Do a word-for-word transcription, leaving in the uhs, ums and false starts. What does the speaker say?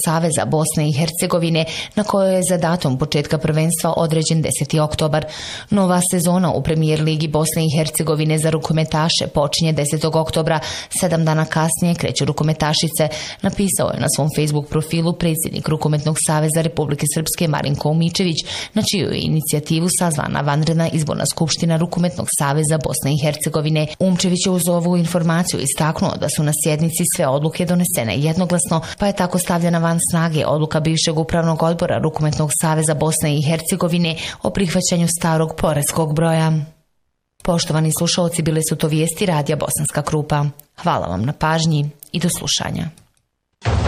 saveza Bosne i Hercegovine, na kojoj je za datum početka prvenstva određen deseti oktobar. Nova sezona u Premijer ligi Bosne i Hercegovine za rukometaše počinje desetog oktobra. Sedam dana kasnije kreću rukometašice, napisao je na svom Facebook profilu predsjednik Rukometnog saveza Republike Srpske Marinko Umičević, na čiju je inicijativu sazvana vanredna izborna skupština Rukometnog saveza Bosne i Hercegovine. Umčević je uz ovu informaciju istaknuo da su na sjednici sve odluke donesene jednoglasno, pa je tako stavljena van snage odluka bivšeg upravnog odbora Rukometnog saveza Bosne i Hercegovine o prihvaćanju starog poreskog broja. Poštovani slušalci, bile su to vijesti Radija Bosanska Krupa. Hvala vam na pažnji i do slušanja.